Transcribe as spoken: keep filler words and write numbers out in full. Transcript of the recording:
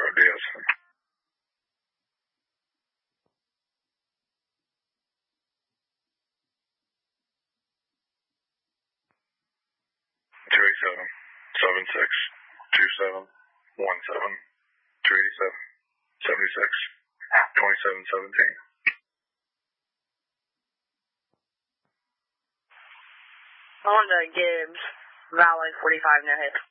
Diaz. two eight seven, seven six, two seven, one seven, two eight seven, seventy-six, twenty-seven seventeen. Honda Gibbs, Valley forty-five, no hit.